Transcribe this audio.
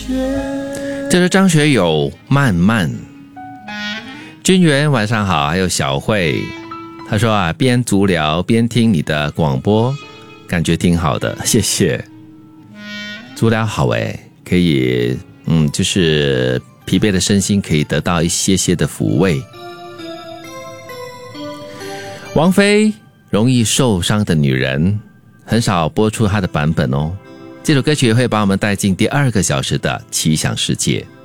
这是张学友慢慢。君元晚上好，还有小慧，他说啊，边足疗边听你的广播，感觉挺好的，谢谢。足疗好诶，可以就是疲惫的身心可以得到一些些的抚慰。王菲容易受伤的女人，很少播出她的版本哦。这首歌曲也会把我们带进第2个小时的奇想世界。